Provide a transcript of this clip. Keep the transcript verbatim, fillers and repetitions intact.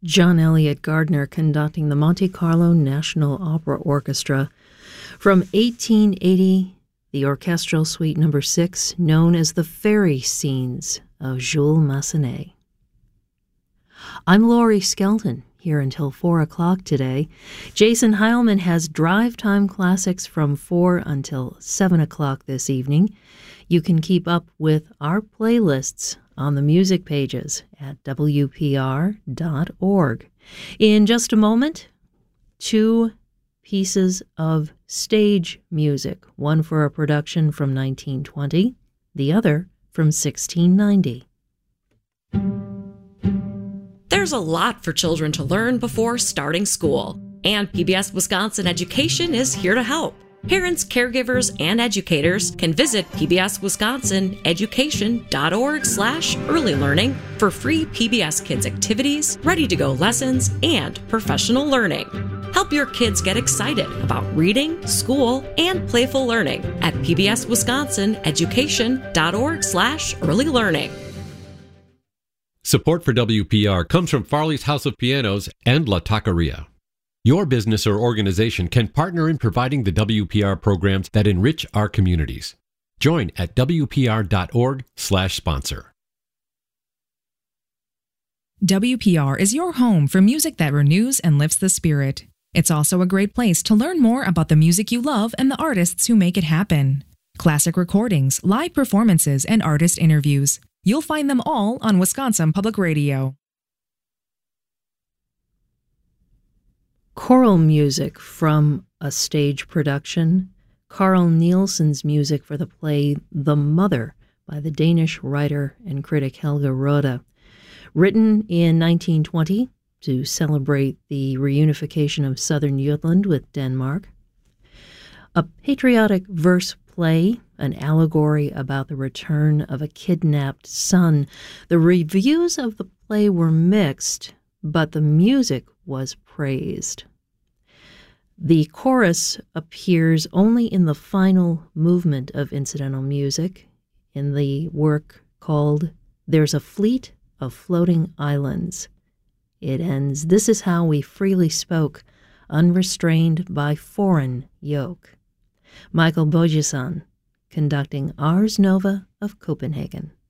John Elliott Gardner conducting the Monte Carlo National Opera Orchestra. From eighteen eighty, the Orchestral Suite Number six, known as the Fairy Scenes of Jules Massenet. I'm Laurie Skelton, here until four o'clock today. Jason Heilman has Drive Time Classics from four until seven o'clock this evening. You can keep up with our playlists on the music pages at W P R dot org. In just a moment, two pieces of stage music, one for a production from nineteen twenty, the other from sixteen ninety. There's a lot for children to learn before starting school, and P B S Wisconsin Education is here to help. Parents, caregivers, and educators can visit P B S Wisconsin Education dot org slash early learning for free P B S Kids activities, ready-to-go lessons, and professional learning. Help your kids get excited about reading, school, and playful learning at P B S Wisconsin Education dot org slash early learning. Support for W P R comes from Farley's House of Pianos and La Taqueria. Your business or organization can partner in providing the W P R programs that enrich our communities. Join at W P R dot org slash sponsor. W P R is your home for music that renews and lifts the spirit. It's also a great place to learn more about the music you love and the artists who make it happen. Classic recordings, live performances, and artist interviews. You'll find them all on Wisconsin Public Radio. Choral music from a stage production. Carl Nielsen's music for the play The Mother by the Danish writer and critic Helge Rode. Written in nineteen twenty to celebrate the reunification of southern Jutland with Denmark. A patriotic verse play, an allegory about the return of a kidnapped son. The reviews of the play were mixed, but the music was praised. The chorus appears only in the final movement of incidental music in the work called There's a Fleet of Floating Islands. It ends, "This is how we freely spoke, unrestrained by foreign yoke." Michael Bogeson conducting Ars Nova of Copenhagen.